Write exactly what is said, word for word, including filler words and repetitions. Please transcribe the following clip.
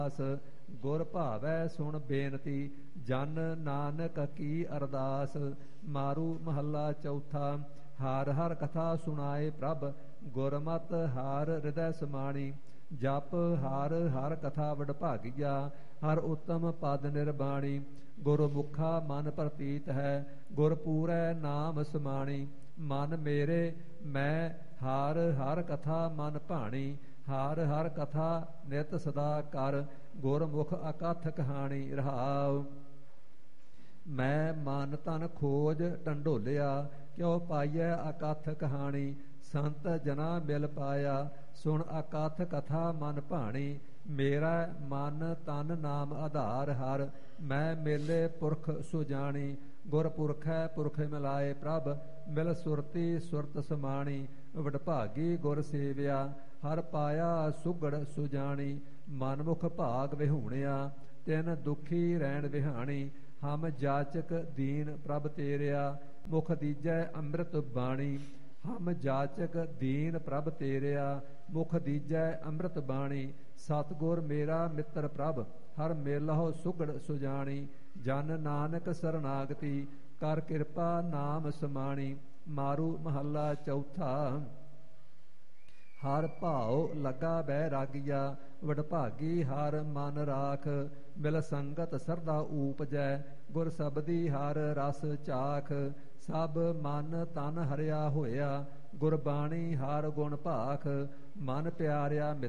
ਗੁਰ ਭਾਵੈ ਸੁਣ ਬੇਨਤੀ ਜਨ ਨਾਨਕ ਕੀ ਅਰਦਾਸ। ਮਾਰੂ ਮਹੱਲਾ ਚੌਥਾ। ਹਰ ਹਰ ਕਥਾ ਸੁਣਾਏ ਪ੍ਰਭ ਗੁਰਮਤਿ ਹਰ ਹਿਰਦੈ ਸਮਾਣੀ। ਜਪ ਹਰ ਹਰ ਕਥਾ ਵਡਭਾਗੀਆ ਹਰ ਉਤਮ ਪਦ ਨਿਰਬਾਣੀ। ਗੁਰਮੁਖਾ ਮਨ ਪ੍ਰਤੀਤ ਹੈ ਗੁਰ ਪੂਰੈ ਨਾਮ ਸਮਾਣੀ। ਮਨ ਮੇਰੇ ਮੈਂ ਹਰ ਹਰ ਕਥਾ ਮਨ ਭਾਣੀ। ਹਰ ਹਰ ਕਥਾ ਨਿਤ ਸਦਾ ਕਰ ਗੁਰਮੁਖ ਅਕਥ ਕਹਾਣੀ। ਰਹਾਉ ਮੈਂ ਮਨ ਤਨ ਖੋਜ ਢੰਡੋਲਿਆ ਕਿਉ ਪਾਈਐ ਅਕਥ ਕਹਾਣੀ। ਸੰਤ ਜਨਾ ਮਿਲ ਪਾਇਆ ਸੁਣ ਅਕਥ ਕਥਾ ਮਨ ਭਾਣੀ। ਮੇਰਾ ਮਨ ਤਨ ਨਾਮ ਆਧਾਰ ਹਰ ਮੈਂ ਮੇਲੇ ਪੁਰਖ ਸੁਜਾਣੀ। ਗੁਰ ਪੁਰਖੈ ਪੁਰਖ ਮਿਲਾਏ ਪ੍ਰਭ ਮਿਲ ਸੁਰਤੀ ਸੁਰਤ ਸਮਾਣੀ। ਵਡਭਾਗੀ ਗੁਰ ਸੇਵਿਆ ਹਰ ਪਾਇਆ ਸੁਗੜ ਸੁਜਾਣੀ। ਮਨਮੁਖ ਭਾਗ ਵਿਹੂਣਿਆ ਤਿਨ ਦੁਖੀ ਰਹਿਣ ਵਿਹਾਣੀ। ਹਮ ਜਾਚਕ ਦੀਨ ਪ੍ਰਭ ਤੇਰਿਆ ਮੁਖ ਦੀਜੈ ਅੰਮ੍ਰਿਤ ਬਾਣੀ। ਹਮ ਜਾਚਕ ਦੀਨ ਪ੍ਰਭ ਤੇਰਿਆ ਮੁਖ ਦੀਜੈ ਅੰਮ੍ਰਿਤ ਬਾਣੀ। ਸਤਿਗੁਰ ਮੇਰਾ ਮਿੱਤਰ ਪ੍ਰਭ ਹਰ ਮੇਲਹੁ ਸੁਗੜ ਸੁਜਾਣੀ। ਜਨ ਨਾਨਕ ਸਰਨਾਗਤੀ ਕਰ ਕਿਰਪਾ ਨਾਮ ਸਮਾਣੀ। ਮਾਰੂ ਮਹੱਲਾ ਚੌਥਾ। ਹਰ ਭਾਉ ਲੱਗਾ ਬੈਰਾਗੀਆ ਵਡਭਾਗੀ ਹਰ ਮਨ ਰਾਖ। ਮਿਲ ਸੰਗਤ ਸਰਦਾ ਊਪਜੈ ਗੁਰ ਸਬਦੀ ਹਰ ਰਸ ਚਾਖ। ਸਭ ਮਨ ਤਨ ਹਰਿਆ ਹੋਇਆ ਗੁਰਬਾਣੀ ਹਰ ਗੁਣ ਭਾਖ। ਮਨ ਪਿਆਰਿਆ